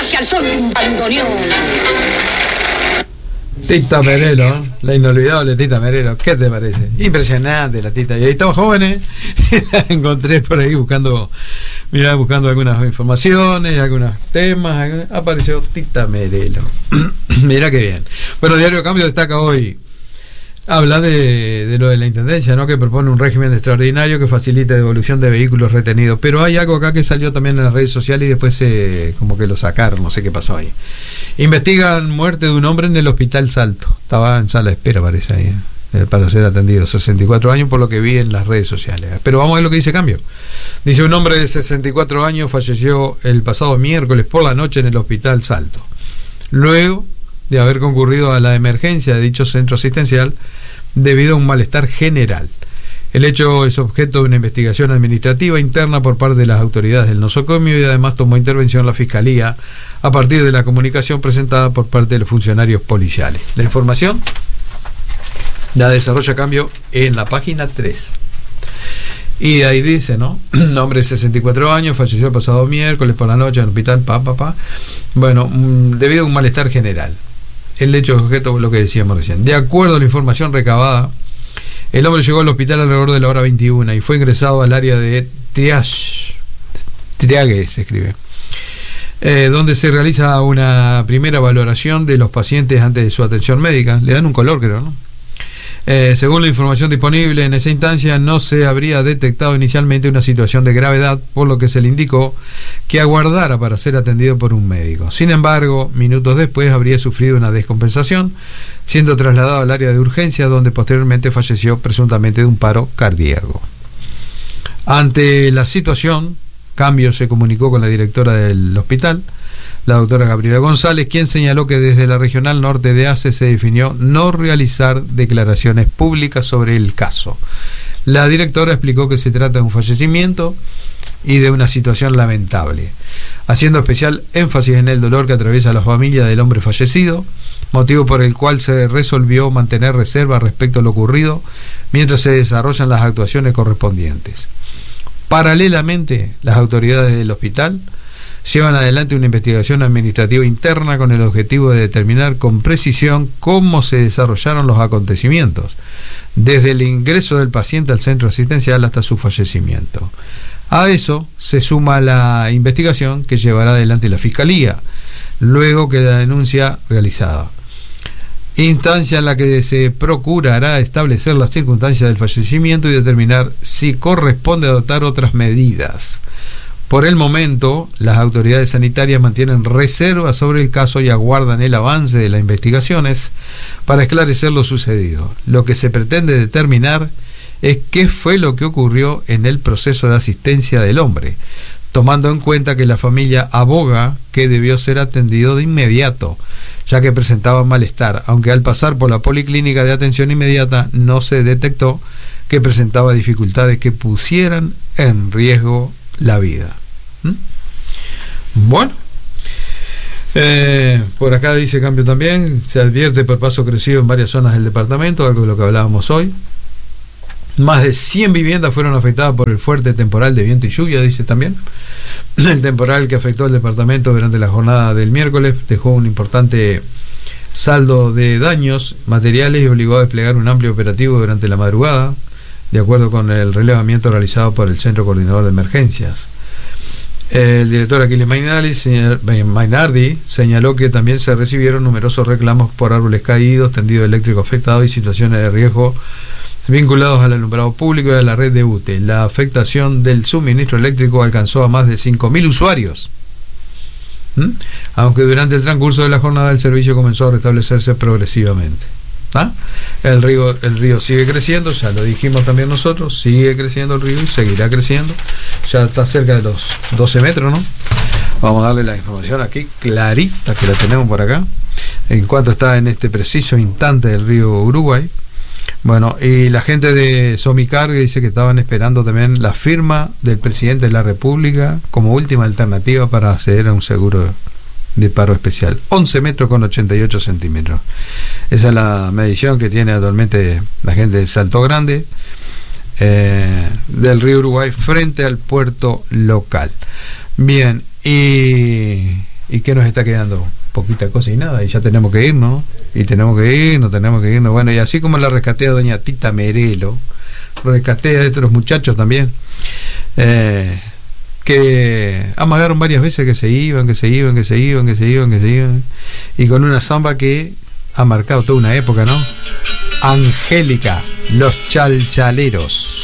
hacia el sol un bandoneón. Tita Merelo, la inolvidable Tita Merelo, ¿qué te parece? Impresionante la Tita. Y ahí estamos jóvenes, la encontré por ahí buscando algunas informaciones, algunos temas, apareció Tita Merelo. Mirá qué bien. Bueno, Diario Cambio destaca hoy, habla de lo de la Intendencia, ¿no? Que propone un régimen extraordinario que facilite devolución de vehículos retenidos. Pero hay algo acá que salió también en las redes sociales y después como que lo sacaron, no sé qué pasó ahí. Investigan muerte de un hombre en el hospital Salto. Estaba en sala de espera, parece ahí, para ser atendido. 64 años por lo que vi en las redes sociales. Pero vamos a ver lo que dice Cambio. Dice: un hombre de 64 años falleció el pasado miércoles por la noche en el hospital Salto, luego de haber concurrido a la emergencia de dicho centro asistencial debido a un malestar general. El hecho es objeto de una investigación administrativa interna por parte de las autoridades del nosocomio y además tomó intervención la Fiscalía a partir de la comunicación presentada por parte de los funcionarios policiales. La información la desarrolla Cambio en la página 3. Y ahí dice, ¿no? Un hombre de 64 años falleció el pasado miércoles por la noche en el hospital Bueno, debido a un malestar general. El hecho es objeto de lo que decíamos recién. De acuerdo a la información recabada, el hombre llegó al hospital alrededor de la hora 21 y fue ingresado al área de triague se escribe, donde se realiza una primera valoración de los pacientes antes de su atención médica. Le dan un color, creo, ¿no? Según la información disponible, en esa instancia no se habría detectado inicialmente una situación de gravedad, por lo que se le indicó que aguardara para ser atendido por un médico. Sin embargo, minutos después habría sufrido una descompensación, siendo trasladado al área de urgencia, donde posteriormente falleció presuntamente de un paro cardíaco. Ante la situación, Cambio se comunicó con la directora del hospital, la doctora Gabriela González, quien señaló que desde la Regional Norte de ACE se definió no realizar declaraciones públicas sobre el caso. La directora explicó que se trata de un fallecimiento y de una situación lamentable, haciendo especial énfasis en el dolor que atraviesa la familia del hombre fallecido, motivo por el cual se resolvió mantener reserva respecto a lo ocurrido mientras se desarrollan las actuaciones correspondientes. Paralelamente, las autoridades del hospital llevan adelante una investigación administrativa interna con el objetivo de determinar con precisión cómo se desarrollaron los acontecimientos, desde el ingreso del paciente al centro asistencial hasta su fallecimiento. A eso se suma la investigación que llevará adelante la Fiscalía, luego que la denuncia realizada, instancia en la que se procurará establecer las circunstancias del fallecimiento y determinar si corresponde adoptar otras medidas. Por el momento, las autoridades sanitarias mantienen reservas sobre el caso y aguardan el avance de las investigaciones para esclarecer lo sucedido. Lo que se pretende determinar es qué fue lo que ocurrió en el proceso de asistencia del hombre, tomando en cuenta que la familia aboga que debió ser atendido de inmediato, ya que presentaba malestar, aunque al pasar por la policlínica de atención inmediata no se detectó que presentaba dificultades que pusieran en riesgo la vida. Bueno, por acá dice Cambio también, se advierte por paso crecido en varias zonas del departamento, algo de lo que hablábamos hoy. Más de 100 viviendas fueron afectadas por el fuerte temporal de viento y lluvia, dice también. El temporal que afectó al departamento durante la jornada del miércoles dejó un importante saldo de daños materiales y obligó a desplegar un amplio operativo durante la madrugada, de acuerdo con el relevamiento realizado por el Centro Coordinador de Emergencias. El director Aquiles Mainardi señaló que también se recibieron numerosos reclamos por árboles caídos, tendido eléctrico afectado y situaciones de riesgo vinculados al alumbrado público y a la red de UTE. La afectación del suministro eléctrico alcanzó a más de 5.000 usuarios. Aunque durante el transcurso de la jornada el servicio comenzó a restablecerse progresivamente. El río sigue creciendo, ya lo dijimos también nosotros, sigue creciendo el río y seguirá creciendo. Ya está cerca de los 12 metros, ¿no? Vamos a darle la información aquí clarita, que la tenemos por acá, en cuanto está en este preciso instante del río Uruguay. Bueno, y la gente de Somicar dice que estaban esperando también la firma del presidente de la República como última alternativa para acceder a un seguro de paro especial. 11 metros con 88 centímetros. Esa es la medición que tiene actualmente la gente de Salto Grande, del río Uruguay, frente al puerto local. Bien, y ¿Y qué nos está quedando? Poquita cosa y nada, y ya tenemos que irnos, y tenemos que irnos. Bueno, y así como la rescaté a doña Tita Merelo, rescaté a estos muchachos también, que amagaron varias veces que se iban, y con una samba que ha marcado toda una época, ¿no? Angélica, los Chalchaleros.